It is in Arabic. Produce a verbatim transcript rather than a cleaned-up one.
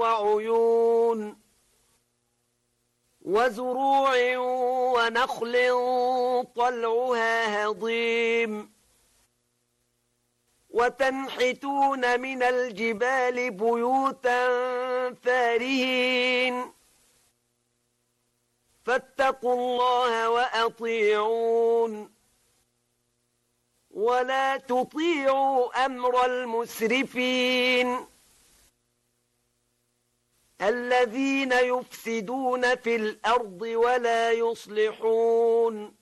وعيون وزروع ونخل طلعها هضيم وتنحتون من الجبال بيوتا فارهين فاتقوا الله وأطيعون ولا تطيعوا أمر المسرفين الذين يفسدون في الأرض ولا يصلحون